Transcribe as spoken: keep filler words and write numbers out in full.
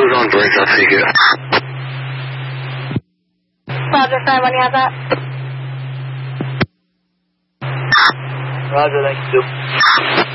Who's on bridge? I'll take it. Roger, five one, you have that? Roger, thank you.